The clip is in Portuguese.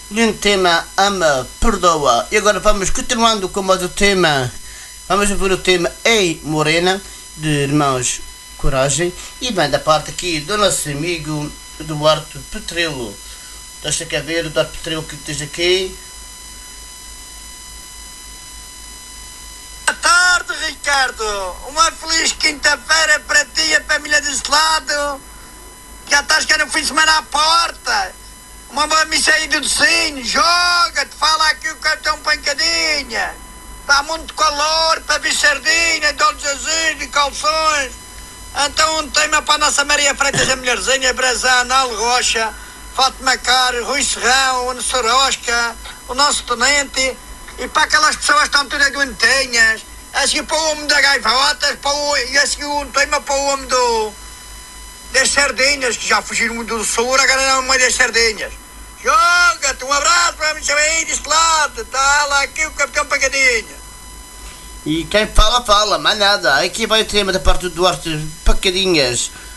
E um tema ama, perdoa. E agora vamos continuando com mais o tema. Vamos ouvir o tema Ei Morena, de Irmãos Coragem. E vem da parte aqui do nosso amigo Eduardo Petrelo. Deixa cá ver, Eduardo Petrelo, que tens aqui. Boa tarde, Ricardo. Uma feliz quinta-feira para ti e a família desse lado. Já estás cá no fim de semana à porta. Uma boa missa aí do docinho. Joga-te, fala aqui o cartão pancadinha. Está muito calor para vir sardinha, olhos azuis e calções. Então um tema para a nossa Maria Freitas, a mulherzinha, Brazana, Al Rocha, Fátima Caro, Rui Serrão, o Sorosca, o nosso tenente. E para aquelas pessoas que estão todas doentinhas. A seguir para o homem da gaivotas, e a seguir um tema para o homem das sardinhas, que já fugiram do sul, agora não é uma das sardinhas. Joga-te, um abraço para mim, aí deste lado, está lá aqui o capitão Pancadinha. E quem fala, fala, mais nada. Aqui vai o tema da parte do Duarte Pacadinhas.